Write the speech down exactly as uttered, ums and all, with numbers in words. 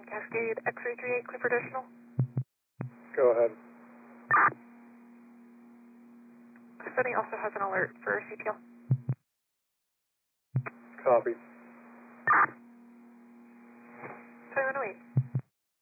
Cascade X three three eight, clear for additional. Go ahead. Sunny also has an alert for C P L. Copy.